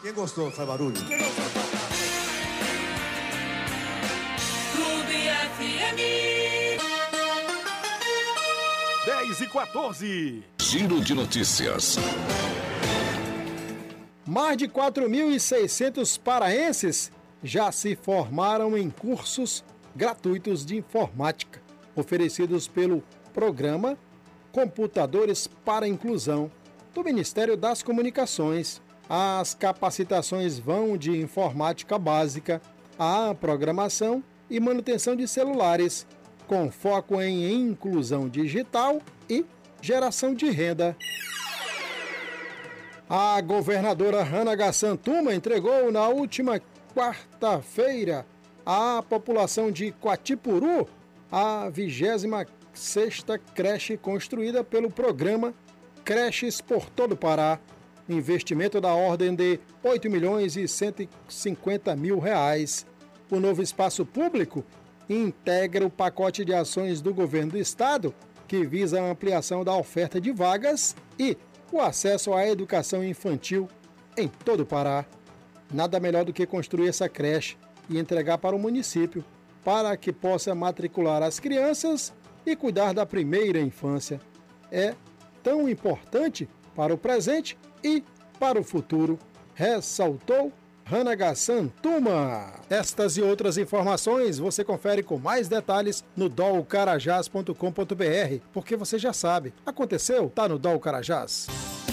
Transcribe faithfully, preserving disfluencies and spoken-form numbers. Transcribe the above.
Quem gostou, faz barulho. Quem gostou, Clube F M. dez e quatorze. Giro de notícias. Mais de quatro mil e seiscentos paraenses já se formaram em cursos gratuitos de informática, oferecidos pelo programa Computadores para a Inclusão do Ministério das Comunicações. As capacitações vão de informática básica à programação e manutenção de celulares, com foco em inclusão digital e geração de renda. A governadora Hannah Gassan Tuma entregou na última quarta-feira à população de Quatipuru a vigésima sexta creche construída pelo programa Creches por Todo o Pará. Investimento da ordem de oito milhões e cento e cinquenta mil reais. O novo espaço público integra o pacote de ações do governo do estado que visa a ampliação da oferta de vagas e o acesso à educação infantil em todo o Pará. Nada melhor do que construir essa creche e entregar para o município, para que possa matricular as crianças e cuidar da primeira infância. É tão importante para o presente e para o futuro, ressaltou Hannah Gassan Tuma. Estas e outras informações você confere com mais detalhes no dol carajás ponto com ponto br, porque você já sabe, aconteceu, tá no Dol Carajás.